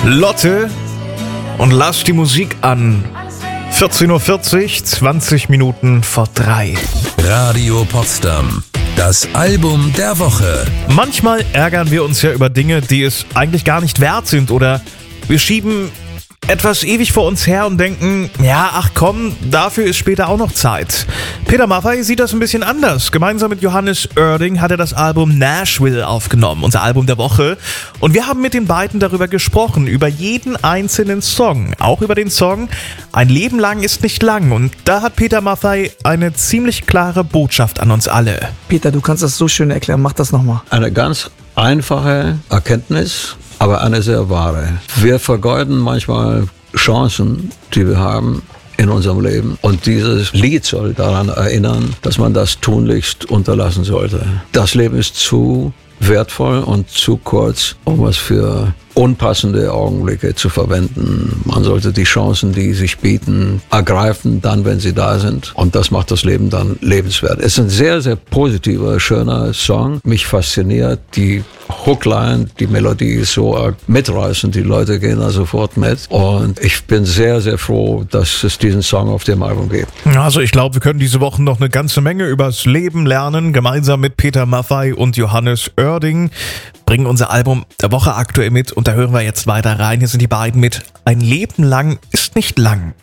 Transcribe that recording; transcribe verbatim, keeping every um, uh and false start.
Lotte und lass die Musik an. vierzehn Uhr vierzig, zwanzig Minuten vor drei. Radio Potsdam. Das Album der Woche. Manchmal ärgern wir uns ja über Dinge, die es eigentlich gar nicht wert sind, oder wir schieben etwas ewig vor uns her und denken, ja, ach komm, dafür ist später auch noch Zeit. Peter Maffay sieht das ein bisschen anders. Gemeinsam mit Johannes Oerding hat er das Album Nashville aufgenommen, unser Album der Woche. Und wir haben mit den beiden darüber gesprochen, über jeden einzelnen Song. Auch über den Song Ein Leben lang ist nicht lang. Und da hat Peter Maffay eine ziemlich klare Botschaft an uns alle. Peter, du kannst das so schön erklären. Mach das nochmal. Eine ganz einfache Erkenntnis, aber eine sehr wahre. Wir vergeuden manchmal Chancen, die wir haben in unserem Leben. Und dieses Lied soll daran erinnern, dass man das tunlichst unterlassen sollte. Das Leben ist zu wertvoll und zu kurz, um es für unpassende Augenblicke zu verwenden. Man sollte die Chancen, die sich bieten, ergreifen, dann, wenn sie da sind. Und das macht das Leben dann lebenswert. Es ist ein sehr, sehr positiver, schöner Song. Mich fasziniert die Hookline, die Melodie ist so mitreißend, die Leute gehen da sofort mit. Und ich bin sehr, sehr froh, dass es diesen Song auf dem Album gibt. Also ich glaube, wir können diese Woche noch eine ganze Menge übers Leben lernen, gemeinsam mit Peter Maffay und Johannes Oerding. Bringen unser Album der Woche aktuell mit und da hören wir jetzt weiter rein. Hier sind die beiden mit Ein Leben lang ist nicht lang.